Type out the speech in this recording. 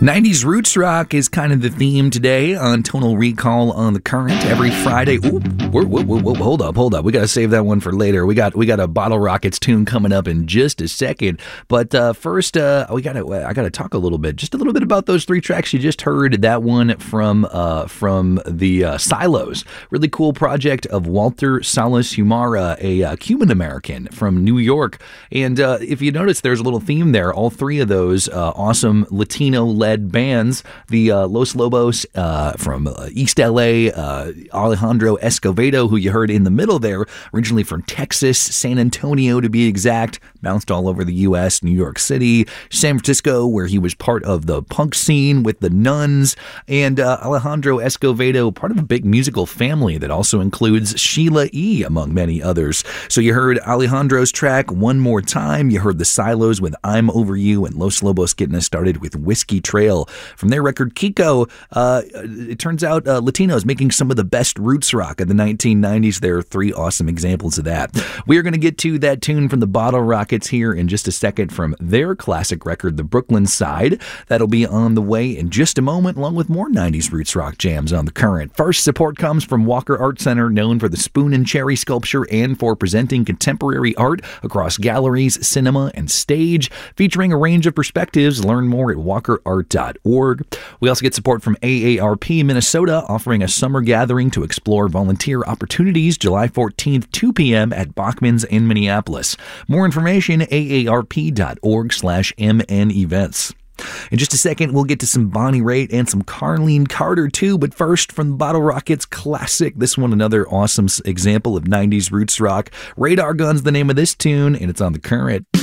90s roots rock is kind of the theme today on Tonal Recall on the Current every Friday. Ooh, hold up. We got to save that one for later. We got a Bottle Rockets tune coming up in just a second. But first, I got to talk a little bit about those three tracks you just heard. That one from the Silos, really cool project of Walter Salas Humara, a Cuban American from New York. And if you notice, there's a little theme there. All three of those awesome Latino-led bands, the Los Lobos from East LA, Alejandro Escovedo, who you heard in the middle there, originally from Texas, San Antonio to be exact, bounced all over the U.S., New York City, San Francisco, where he was part of the punk scene with the Nuns, and Alejandro Escovedo, part of a big musical family that also includes Sheila E., among many others. So you heard Alejandro's track One More Time, you heard the Silos with I'm Over You, and Los Lobos getting us started with Whiskey Trail. From their record Kiko, it turns out Latinos making some of the best roots rock of the 1990s. There are three awesome examples of that. We are going to get to that tune from the Bottle Rockets here in just a second from their classic record, The Brooklyn Side. That'll be on the way in just a moment, along with more 90s roots rock jams on the Current. First, support comes from Walker Art Center, known for the Spoon and Cherry sculpture and for presenting contemporary art across galleries, cinema, and stage. Featuring a range of perspectives, learn more at walkerart.org. We also get support from AARP Minnesota, offering a summer gathering to explore volunteer opportunities July 14th, 2 p.m. at Bachman's in Minneapolis. More information, aarp.org/MN events. In just a second, we'll get to some Bonnie Raitt and some Carlene Carter too, but first, from the Bottle Rockets classic, this one another awesome example of 90s roots rock. Radar Gun's the name of this tune, and it's on the Current.